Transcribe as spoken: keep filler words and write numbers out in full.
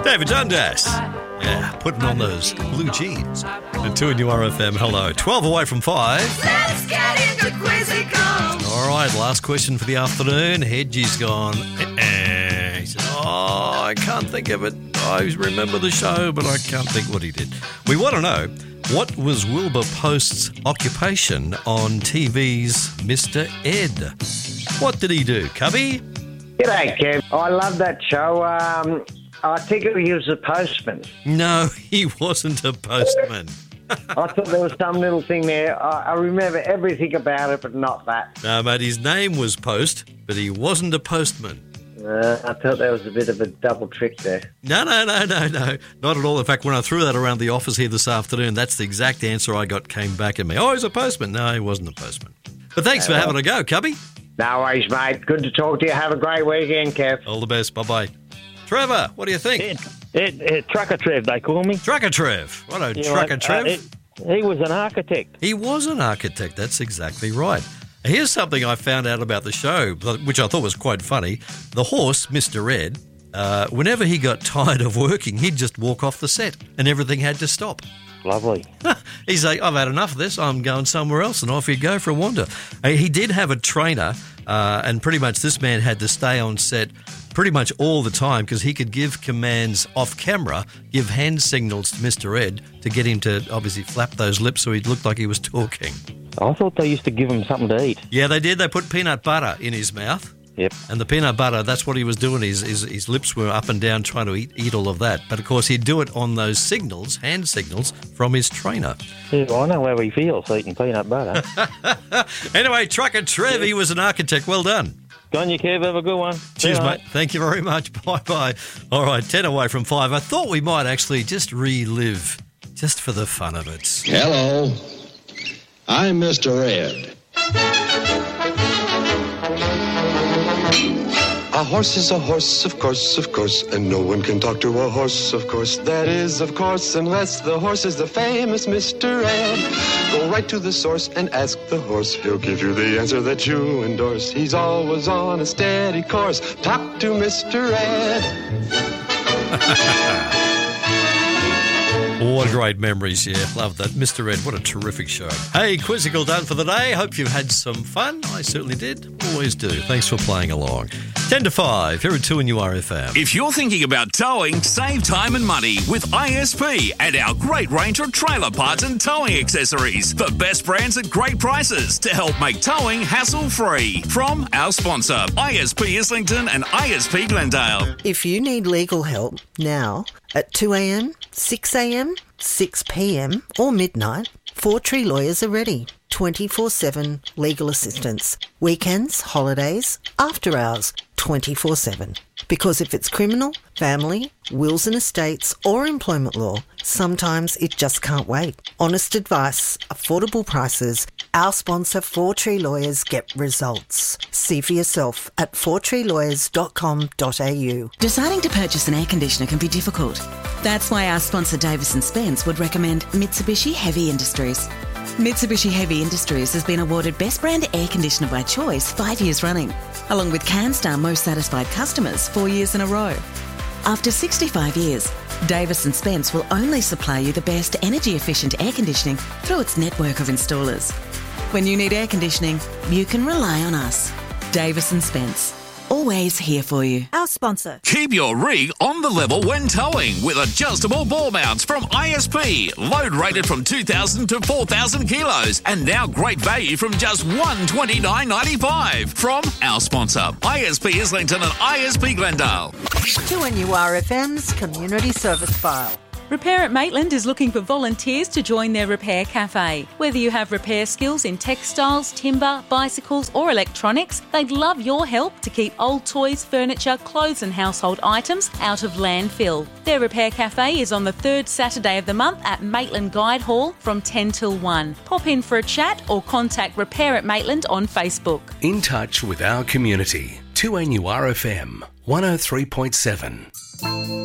David Dundas. Yeah, putting on those blue jeans. The two in your R F M. Hello. twelve away from five. Let's get into Quizzical. All right, last question for the afternoon. Hedgie's gone. Eh-eh. He said, oh, I can't think of it. I remember the show, but I can't think what he did. We want to know, what was Wilbur Post's occupation on T V's Mister Ed? What did he do, Cubby? G'day, Kev. I love that show. Um, I think he was a postman. No, he wasn't a postman. I thought there was some little thing there. I, I remember everything about it, but not that. No, mate, his name was Post, but he wasn't a postman. Uh, I thought there was a bit of a double trick there. No, no, no, no, no. Not at all. In fact, when I threw that around the office here this afternoon, that's the exact answer I got came back at me. Oh, he's a postman. No, he wasn't a postman. But thanks uh, for having a go, Cubby. No worries, mate. Good to talk to you. Have a great weekend, Kev. All the best. Bye-bye. Trevor, what do you think? It, it, it, Trucker Trev, they call me. Trucker Trev. What a You know, Trucker uh, Trev. it, he was an architect. He was an architect. That's exactly right. Here's something I found out about the show, which I thought was quite funny. The horse, Mister Ed, uh, whenever he got tired of working, he'd just walk off the set and everything had to stop. Lovely. He's like, I've had enough of this. I'm going somewhere else, and off he'd go for a wander. Uh, he did have a trainer, uh, and pretty much this man had to stay on set pretty much all the time because he could give commands off camera, give hand signals to Mister Ed to get him to obviously flap those lips so he'd look like he was talking. I thought they used to give him something to eat. Yeah, they did. They put peanut butter in his mouth. Yep. And the peanut butter, that's what he was doing. His, his, his lips were up and down trying to eat, eat all of that. But, of course, he'd do it on those signals, hand signals, from his trainer. Yeah, I know how he feels eating peanut butter. Anyway, Trucker Trev, he was an architect. Well done. Go on, you, Kev. Have a good one. Cheers, mate. Thank you very much. Bye-bye. All right, ten away from five. I thought we might actually just relive, just for the fun of it. Hello. I'm Mister Ed. A horse is a horse, of course, of course, and no one can talk to a horse, of course. That is, of course, unless the horse is the famous Mister Ed. Go right to the source and ask the horse. He'll give you the answer that you endorse. He's always on a steady course. Talk to Mister Ed. What great memories, yeah. Love that. Mister Ed, what a terrific show. Hey, Quizzical done for the day. Hope you've had some fun. I certainly did. Always do. Thanks for playing along. ten to five, here at two in U R F M. If you're thinking about towing, save time and money with I S P and our great range of trailer parts and towing accessories. The best brands at great prices to help make towing hassle-free. From our sponsor, I S P Islington and I S P Glendale. If you need legal help now at two a.m, six a.m, six p.m or midnight, Four Tree Lawyers are ready. twenty-four seven legal assistance. Weekends, holidays, after hours, twenty-four seven. Because if it's criminal, family, wills and estates or employment law, sometimes it just can't wait. Honest advice, affordable prices. Our sponsor, Four Tree Lawyers, get results. See for yourself at four tree lawyers dot com dot a u. Deciding to purchase an air conditioner can be difficult. That's why our sponsor, Davis and Spence, would recommend Mitsubishi Heavy Industries. Mitsubishi Heavy Industries has been awarded Best Brand Air Conditioner by Choice five years running, along with CanStar Most Satisfied Customers four years in a row. After sixty-five years, Davis and Spence will only supply you the best energy-efficient air conditioning through its network of installers. When you need air conditioning, you can rely on us. Davis and Spence. Always here for you. Our sponsor. Keep your rig on the level when towing with adjustable ball mounts from I S P. Load rated from two thousand to four thousand kilos. And now great value from just one hundred twenty-nine dollars ninety-five. From our sponsor, I S P Islington and I S P Glendale. two N U R F M's Community Service File. Repair at Maitland is looking for volunteers to join their repair cafe. Whether you have repair skills in textiles, timber, bicycles or electronics, they'd love your help to keep old toys, furniture, clothes and household items out of landfill. Their repair cafe is on the third Saturday of the month at Maitland Guide Hall from ten till one. Pop in for a chat or contact Repair at Maitland on Facebook. In touch with our community. two N U R F M one oh three point seven.